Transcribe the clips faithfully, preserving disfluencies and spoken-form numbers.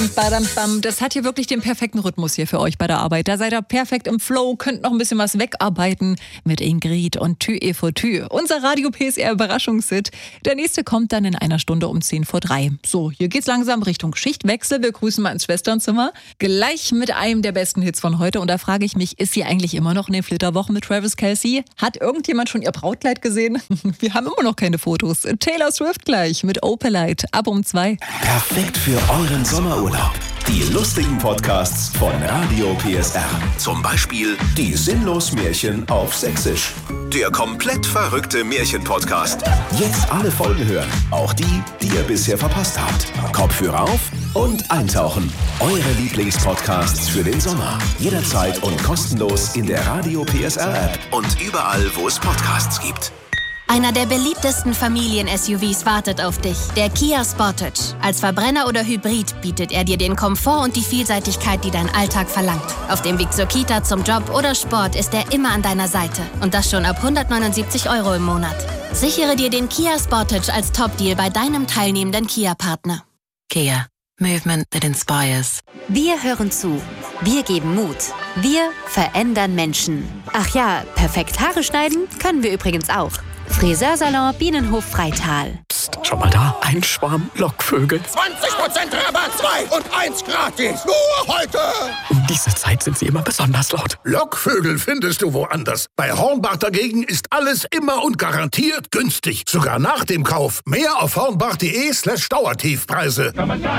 bam, badam, bam. Das hat hier wirklich den perfekten Rhythmus hier für euch bei der Arbeit. Da seid ihr perfekt im Flow, könnt noch ein bisschen was wegarbeiten mit Ingrid und Tü e vor Tü. Unser Radio P S R Überraschungshit. Der nächste kommt dann in einer Stunde um zehn vor drei. So, hier geht's langsam Richtung Schichtwechsel. Wir grüßen mal ins Schwesternzimmer. Gleich mit einem der besten Hits von heute. Und da frage ich mich, ist sie eigentlich immer noch in den Flitterwochen mit Travis Kelce? Hat irgendjemand schon ihr Brautkleid gesehen? Wir haben immer noch keine Fotos. Taylor Swift gleich mit Opalite ab um zwei. Perfekt für euren Sommerurlaub. Die lustigen Podcasts von Radio P S R. Zum Beispiel die Sinnlos-Märchen auf Sächsisch. Der komplett verrückte Märchen-Podcast. Jetzt alle Folgen hören. Auch die, die ihr bisher verpasst habt. Kopfhörer auf und eintauchen. Eure Lieblingspodcasts für den Sommer. Jederzeit und kostenlos in der Radio P S R-App und überall, wo es Podcasts gibt. Einer der beliebtesten Familien-S U Vs wartet auf dich, der Kia Sportage. Als Verbrenner oder Hybrid bietet er dir den Komfort und die Vielseitigkeit, die dein Alltag verlangt. Auf dem Weg zur Kita, zum Job oder Sport ist er immer an deiner Seite. Und das schon ab hundertneunundsiebzig Euro im Monat. Sichere dir den Kia Sportage als Top-Deal bei deinem teilnehmenden Kia-Partner. Kia. Movement that inspires. Wir hören zu. Wir geben Mut. Wir verändern Menschen. Ach ja, perfekt Haare schneiden können wir übrigens auch. Friseursalon Bienenhof Freital. Psst, schau mal da, ein Schwarm Lockvögel. zwanzig Prozent Rabatt, zwei und eins gratis. Nur heute. Um diese Zeit sind sie immer besonders laut. Lockvögel findest du woanders. Bei Hornbach dagegen ist alles immer und garantiert günstig. Sogar nach dem Kauf. Mehr auf hornbach.de slash Dauertiefpreise.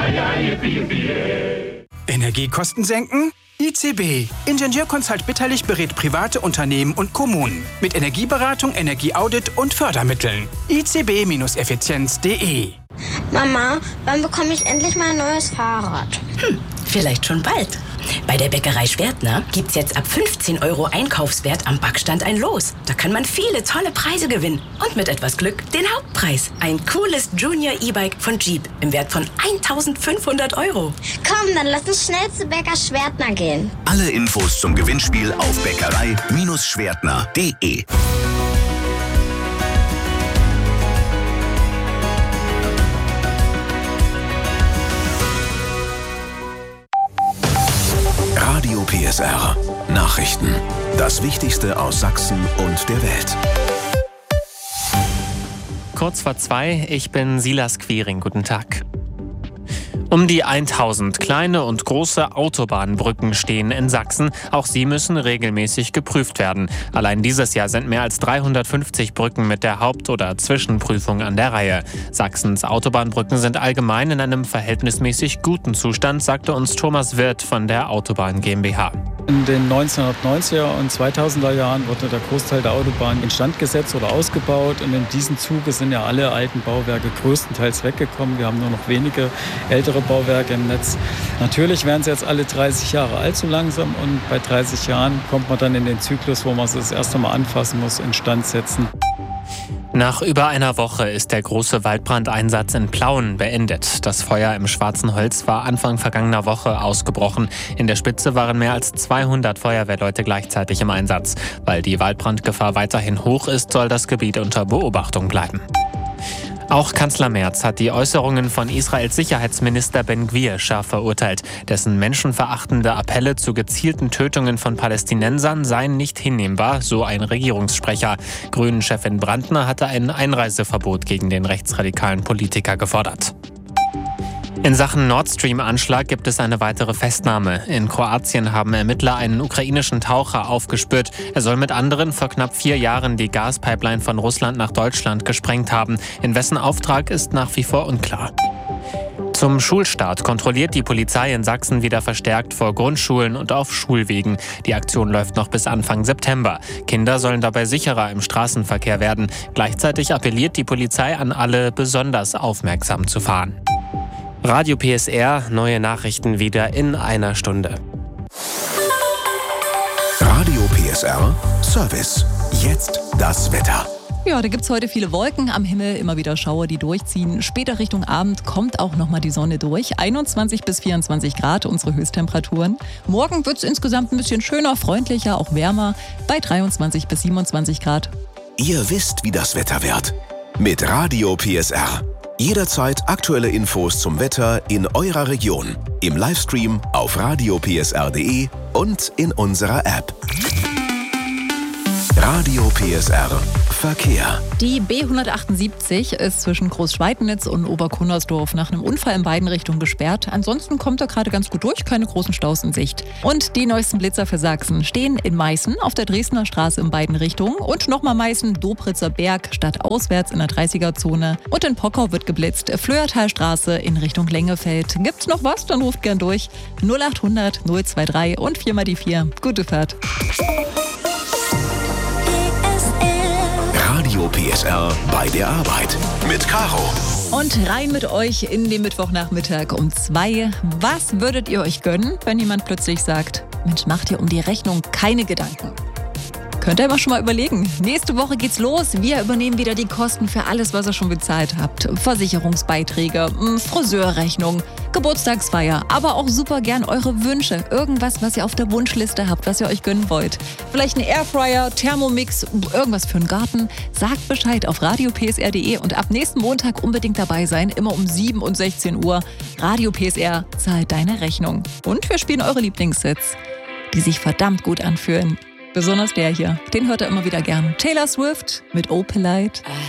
Energiekosten senken? I C B. Ingenieurconsult Bitterlich berät private Unternehmen und Kommunen mit Energieberatung, Energieaudit und Fördermitteln. i c b effizienz punkt d e. Mama, wann bekomme ich endlich mal ein neues Fahrrad? Hm, vielleicht schon bald. Bei der Bäckerei Schwertner gibt's jetzt ab fünfzehn Euro Einkaufswert am Backstand ein Los. Da kann man viele tolle Preise gewinnen. Und mit etwas Glück den Hauptpreis. Ein cooles Junior E-Bike von Jeep im Wert von eintausendfünfhundert Euro. Komm, dann lass uns schnell zu Bäcker Schwertner gehen. Alle Infos zum Gewinnspiel auf bäckerei Schwertner punkt d e. Radio P S R. Nachrichten. Das Wichtigste aus Sachsen und der Welt. Kurz vor zwei, ich bin Silas Quiring. Guten Tag. Um die tausend kleine und große Autobahnbrücken stehen in Sachsen. Auch sie müssen regelmäßig geprüft werden. Allein dieses Jahr sind mehr als dreihundertfünfzig Brücken mit der Haupt- oder Zwischenprüfung an der Reihe. Sachsens Autobahnbrücken sind allgemein in einem verhältnismäßig guten Zustand, sagte uns Thomas Wirth von der Autobahn GmbH. In den neunzehnhundertneunziger und zweitausender Jahren wurde der Großteil der Autobahn instand gesetzt oder ausgebaut. Und in diesem Zuge sind ja alle alten Bauwerke größtenteils weggekommen. Wir haben nur noch wenige ältere Bauwerke im Netz. Natürlich werden sie jetzt alle dreißig Jahre alt so langsam. Und bei dreißig Jahren kommt man dann in den Zyklus, wo man sie das erste Mal anfassen muss, instand setzen. Nach über einer Woche ist der große Waldbrandeinsatz in Plauen beendet. Das Feuer im Schwarzen Holz war Anfang vergangener Woche ausgebrochen. In der Spitze waren mehr als zweihundert Feuerwehrleute gleichzeitig im Einsatz. Weil die Waldbrandgefahr weiterhin hoch ist, soll das Gebiet unter Beobachtung bleiben. Auch Kanzler Merz hat die Äußerungen von Israels Sicherheitsminister Ben-Gvir scharf verurteilt. Dessen menschenverachtende Appelle zu gezielten Tötungen von Palästinensern seien nicht hinnehmbar, so ein Regierungssprecher. Grünen-Chefin Brandner hatte ein Einreiseverbot gegen den rechtsradikalen Politiker gefordert. In Sachen Nord Stream-Anschlag gibt es eine weitere Festnahme. In Kroatien haben Ermittler einen ukrainischen Taucher aufgespürt. Er soll mit anderen vor knapp vier Jahren die Gaspipeline von Russland nach Deutschland gesprengt haben. In wessen Auftrag ist nach wie vor unklar. Zum Schulstart kontrolliert die Polizei in Sachsen wieder verstärkt vor Grundschulen und auf Schulwegen. Die Aktion läuft noch bis Anfang September. Kinder sollen dabei sicherer im Straßenverkehr werden. Gleichzeitig appelliert die Polizei an alle, besonders aufmerksam zu fahren. Radio P S R, neue Nachrichten wieder in einer Stunde. Radio P S R Service. Jetzt das Wetter. Ja, da gibt's heute viele Wolken am Himmel, immer wieder Schauer, die durchziehen. Später Richtung Abend kommt auch nochmal die Sonne durch. einundzwanzig bis vierundzwanzig Grad unsere Höchsttemperaturen. Morgen wird's insgesamt ein bisschen schöner, freundlicher, auch wärmer bei dreiundzwanzig bis siebenundzwanzig Grad. Ihr wisst, wie das Wetter wird. Mit Radio P S R. Jederzeit aktuelle Infos zum Wetter in eurer Region. Im Livestream auf radio p s r punkt d e und in unserer App. Radio P S R Verkehr. Die B hundertachtundsiebzig ist zwischen Großschweidnitz und Oberkunnersdorf nach einem Unfall in beiden Richtungen gesperrt. Ansonsten kommt er gerade ganz gut durch, keine großen Staus in Sicht. Und die neuesten Blitzer für Sachsen stehen in Meißen auf der Dresdner Straße in beiden Richtungen und nochmal Meißen, Dobritzer Berg, stadtauswärts in der dreißiger-Zone. Und in Pockau wird geblitzt, Flöertalstraße in Richtung Lengefeld. Gibt's noch was? Dann ruft gern durch. null acht hundert null zwei drei und vier mal die vier. Gute Fahrt. Radio P S R bei der Arbeit mit Caro. Und rein mit euch in den Mittwochnachmittag um zwei. Was würdet ihr euch gönnen, wenn jemand plötzlich sagt, Mensch, macht ihr um die Rechnung keine Gedanken? Könnt ihr immer schon mal überlegen. Nächste Woche geht's los. Wir übernehmen wieder die Kosten für alles, was ihr schon bezahlt habt. Versicherungsbeiträge, Friseurrechnung, Geburtstagsfeier, aber auch super gern eure Wünsche. Irgendwas, was ihr auf der Wunschliste habt, was ihr euch gönnen wollt. Vielleicht ein Airfryer, Thermomix, irgendwas für den Garten. Sagt Bescheid auf radio p s r punkt d e und ab nächsten Montag unbedingt dabei sein. Immer um sieben und sechzehn Uhr. Radio P S R zahlt deine Rechnung. Und wir spielen eure Lieblingshits, die sich verdammt gut anfühlen. Besonders der hier, den hört er immer wieder gern. Taylor Swift mit Oh Polite.